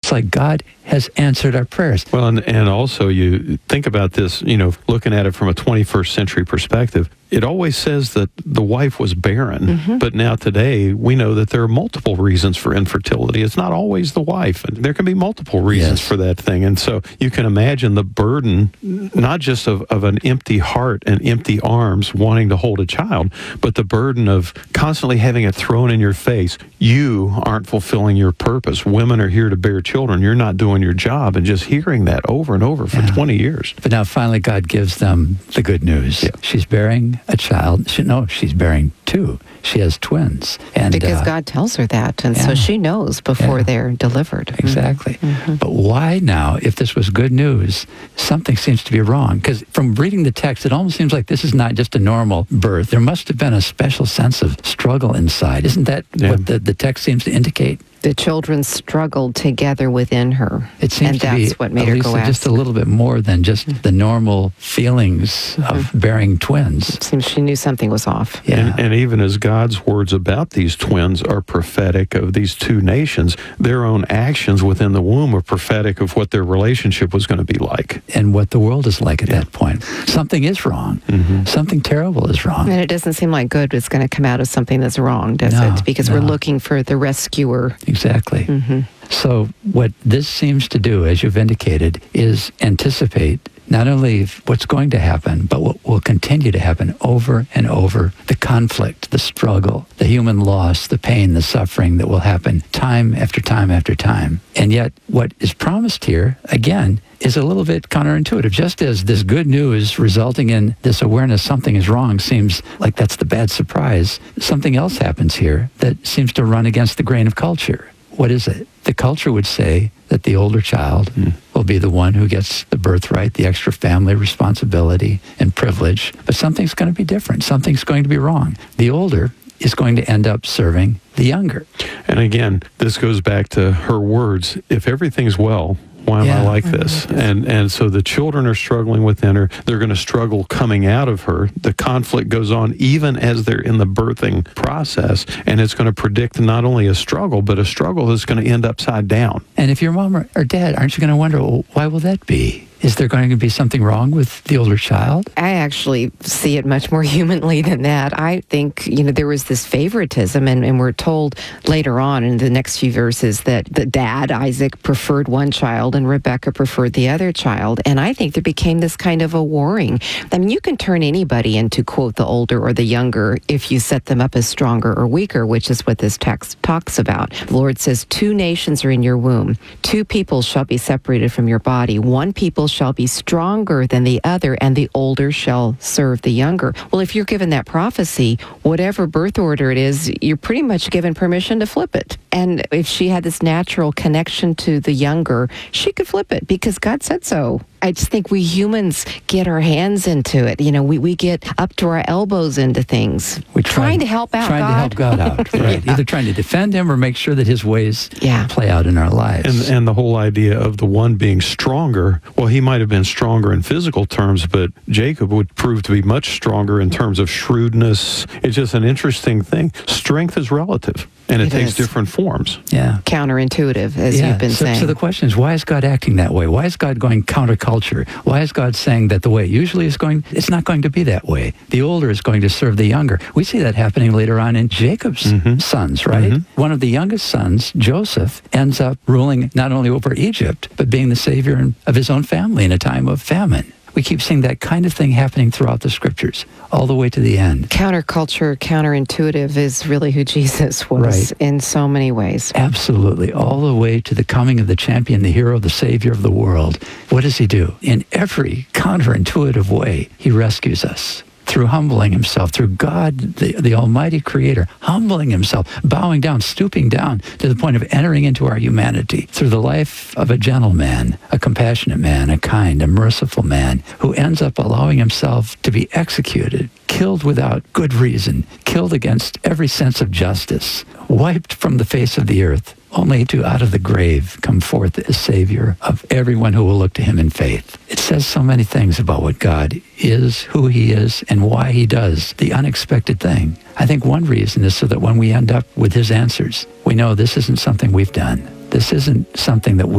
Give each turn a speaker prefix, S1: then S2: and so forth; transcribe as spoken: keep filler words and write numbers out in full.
S1: It's like God has answered our prayers.
S2: Well, and, and also you think about this, you know, looking at it from a twenty-first century perspective, it always says that the wife was barren, mm-hmm. but now today we know that there are multiple reasons for infertility. It's not always the wife. There can be multiple reasons yes. for that thing. And so you can imagine the burden, not just of, of an empty heart and empty arms wanting to hold a child, but the burden of constantly having it thrown in your face. You aren't fulfilling your purpose. Women are here to bear children. You're not doing your job. And just hearing that over and over for yeah. twenty years.
S1: But now finally God gives them the good news. Yeah. She's bearing a child. She, no, she's bearing two. She has twins. And
S3: because
S1: uh,
S3: God tells her that. And yeah. so she knows before yeah. they're delivered.
S1: Exactly. Mm-hmm. But why now, if this was good news, something seems to be wrong? Because from reading the text, it almost seems like this is not just a normal birth. There must have been a special sense of struggle inside. Isn't that yeah. what the, the text seems to indicate?
S3: The children struggled together within her.
S1: It seems
S3: and
S1: to
S3: that's
S1: be
S3: what made
S1: at
S3: her
S1: least
S3: go ask.
S1: Just a little bit more than just mm-hmm. the normal feelings mm-hmm. of bearing twins.
S3: It seems she knew something was off.
S2: Yeah. And, and even as God's words about these twins are prophetic of these two nations, their own actions within the womb are prophetic of what their relationship was going to be like.
S1: And what the world is like at yeah. that point. Something is wrong. Mm-hmm. Something terrible is wrong.
S3: And it doesn't seem like good is going to come out of something that's wrong, does
S1: no,
S3: it? Because
S1: no.
S3: we're looking for the rescuer.
S1: Exactly.
S3: Mm-hmm.
S1: So what this seems to do, as you've indicated, is anticipate not only what's going to happen, but what will continue to happen over and over. The conflict, the struggle, the human loss, the pain, the suffering that will happen time after time after time. And yet what is promised here, again, is a little bit counterintuitive. Just as this good news resulting in this awareness something is wrong seems like that's the bad surprise, something else happens here that seems to run against the grain of culture. What is it? The culture would say that the older child mm. will be the one who gets the birthright, the extra family responsibility and privilege. But something's going to be different. Something's going to be wrong. The older is going to end up serving the younger.
S2: And again, this goes back to her words. If everything's well, why am
S1: yeah.
S2: I like this? And and so the children are struggling within her. They're going to struggle coming out of her. The conflict goes on even as they're in the birthing process. And it's going to predict not only a struggle, but a struggle that's going to end upside down.
S1: And if you're mom or, or dad, aren't you going to wonder, well, why will that be? Is there going to be something wrong with the older child?
S3: I actually see it much more humanly than that. I think, you know, there was this favoritism, and, and we're told later on in the next few verses that the dad, Isaac, preferred one child and Rebecca preferred the other child. And I think there became this kind of a warring. I mean, you can turn anybody into, quote, the older or the younger if you set them up as stronger or weaker, which is what this text talks about. The Lord says, two nations are in your womb. Two people shall be separated from your body. One people shall be stronger than the other, and the older shall serve the younger. Well, if you're given that prophecy, whatever birth order it is, you're pretty much given permission to flip it. And if she had this natural connection to the younger, she could flip it because God said so. I just think we humans get our hands into it. You know, we, we get up to our elbows into things.
S1: We're
S3: trying,
S1: trying
S3: to help out
S1: trying
S3: God.
S1: to help God out, right?
S3: yeah.
S1: Either trying to defend him or make sure that his ways
S3: yeah.
S1: play out in our lives.
S2: And, and the whole idea of the one being stronger, well, he might have been stronger in physical terms, but Jacob would prove to be much stronger in terms of shrewdness. It's just an interesting thing. Strength is relative, and it, it takes is. different forms.
S1: Yeah.
S3: Counterintuitive, as
S1: yeah.
S3: you've been
S1: so,
S3: saying.
S1: So the question is, why is God acting that way? Why is God going counterculture? Why is God saying that the way it usually is going, it's not going to be that way? The older is going to serve the younger. We see that happening later on in Jacob's mm-hmm. sons, right? Mm-hmm. One of the youngest sons, Joseph, ends up ruling not only over Egypt, but being the savior of his own family in a time of famine. We keep seeing that kind of thing happening throughout the scriptures, all the way to the end.
S3: Counterculture, counterintuitive is really who Jesus was
S1: right.
S3: in so many ways.
S1: Absolutely. All the way to the coming of the champion, the hero, the savior of the world. What does he do? In every counterintuitive way, he rescues us. Through humbling himself, through God, the, the almighty creator, humbling himself, bowing down, stooping down to the point of entering into our humanity, through the life of a gentleman, a compassionate man, a kind, a merciful man, who ends up allowing himself to be executed, killed without good reason, killed against every sense of justice, wiped from the face of the earth, only to out of the grave come forth as Savior of everyone who will look to him in faith. It says so many things about what God is, who he is, and why he does the unexpected thing. I think one reason is so that when we end up with his answers, we know this isn't something we've done. This isn't something that we